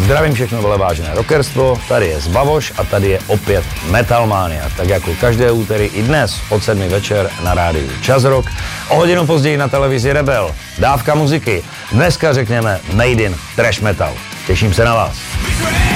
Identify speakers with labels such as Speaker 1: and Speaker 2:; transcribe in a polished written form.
Speaker 1: Zdravím všechno velevážené rockerstvo, tady je Zbavoš a tady je opět Metalmania. Tak jako každé úterý i dnes od 7 večer na rádiu Čas Rock, o hodinu později na televizi Rebel, dávka muziky. Dneska řekněme Made in Trash Metal. Těším se na vás.